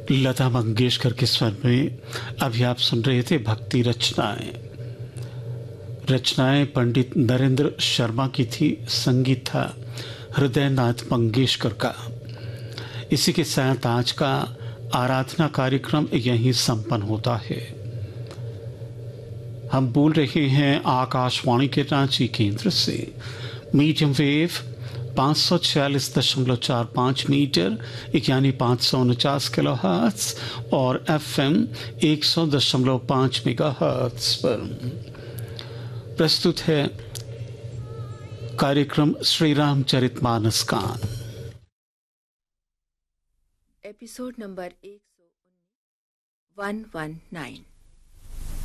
लता मंगेशकर के स्वर में अभी आप सुन रहे थे भक्ति रचनाएं। रचनाएं पंडित नरेंद्र शर्मा की थी, संगीत था हृदयनाथ मंगेशकर का। इसी के साथ आज का आराधना कार्यक्रम यहीं संपन्न होता है। हम बोल रहे हैं आकाशवाणी के रांची केंद्र से मीडियम वेव 546.45 मीटर यानी 549 किलोहर्ट्ज और FM 100.5 मेगाहर्ट्ज पर प्रस्तुत है कार्यक्रम श्री रामचरितमानस का एपिसोड नंबर 119।